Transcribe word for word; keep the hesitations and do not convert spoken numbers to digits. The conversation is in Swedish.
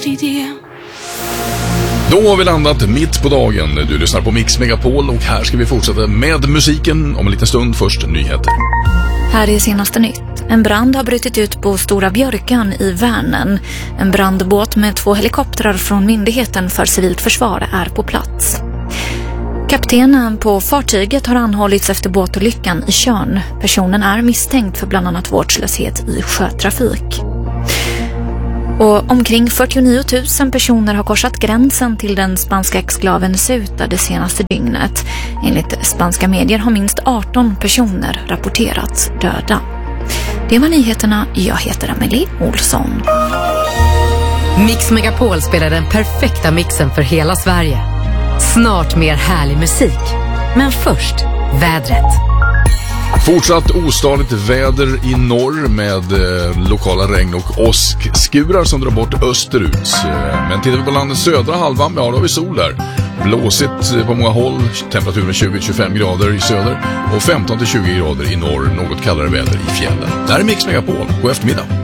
Då har vi landat mitt på dagen. Du lyssnar på Mix Megapol och här ska vi fortsätta med musiken om en liten stund. Först nyheter. Här är senaste nytt. En brand har brutit ut på Stora Björkan i Värnen. En brandbåt med två helikoptrar från Myndigheten för civilt försvar är på plats. Kaptenen på fartyget har anhållits efter båtolyckan i Tjörn. Personen är misstänkt för bland annat vårdslöshet i sjötrafik. Och omkring fyrtionio tusen personer har korsat gränsen till den spanska exklaven Ceuta det senaste dygnet. Enligt spanska medier har minst arton personer rapporterats döda. Det var nyheterna. Jag heter Amelie Olsson. Mix Megapol spelar den perfekta mixen för hela Sverige. Snart mer härlig musik. Men först, vädret. Fortsatt ostadigt väder i norr med eh, lokala regn- och åskskurar som drar bort österut. Eh, men tittar vi på landets södra halvan, ja då har vi sol där. Blåsigt eh, på många håll, temperaturen tjugo till tjugofem grader i söder och femton till tjugo grader i norr, något kallare väder i fjällen. Där är Mix Megapol, god eftermiddag.